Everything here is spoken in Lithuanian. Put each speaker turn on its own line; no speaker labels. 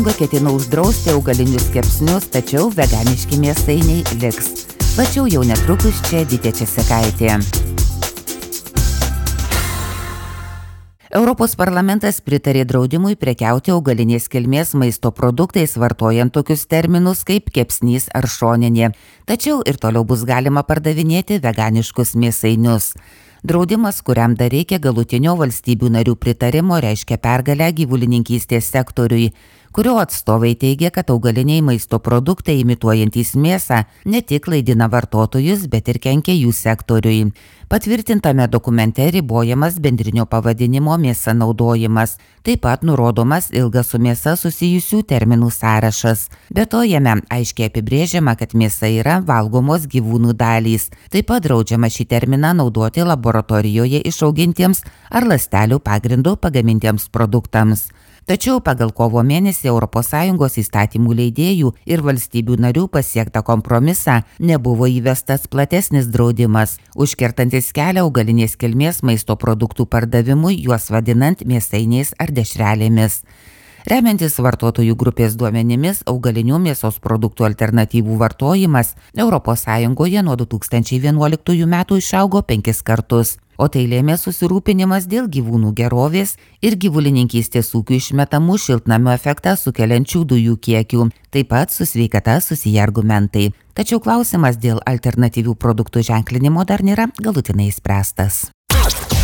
Ketina uždrausti augalinius kepsnius, tačiau veganiški mėsainiai liks. Plačiau jau netrukus čia Editė Česekaitė. Europos parlamentas pritarė draudimui prekiauti augalinės kilmės maisto produktais, vartojant tokius terminus kaip kepsnys ar šoninė. Tačiau ir toliau bus galima pardavinėti veganiškus mėsainius. Draudimas, kuriam dar reikia galutinio valstybių narių pritarimo, reiškia pergalę gyvulininkystės sektoriui, kurio atstovai teigia, kad augaliniai maisto produktai imituojantys mėsą ne tik klaidina vartotojus, bet ir kenkia jų sektoriui. Patvirtintame dokumente ribojamas bendrinio pavadinimo mėsa naudojimas, taip pat nurodomas ilgas su mėsa susijusių terminų sąrašas. Be to jame aiškiai apibrėžiama, kad mėsa yra valgomos gyvūnų dalys. Taip pat draudžiama šį terminą naudoti laboratorijoje išaugintiems ar ląstelių pagrindu pagamintiems produktams. Tačiau pagal kovo mėnesį ES įstatymų leidėjų ir valstybių narių pasiektą kompromisą nebuvo įvestas platesnis draudimas, užkertantis kelią augalinės kilmės maisto produktų pardavimui, juos vadinant mėsainiais ar dešrelėmis. Remiantis vartotojų grupės duomenimis, augalinių mėsos produktų alternatyvų vartojimas ES nuo 2011 metų išaugo 5 kartus. O tai lėmė susirūpinimas dėl gyvūnų gerovės ir gyvulininkystės ūkių išmetamų šiltnamio efektą sukeliančių dujų kiekių, taip pat su sveikata susiję argumentai. Tačiau klausimas dėl alternatyvių produktų ženklinimo dar nėra galutinai išspręstas.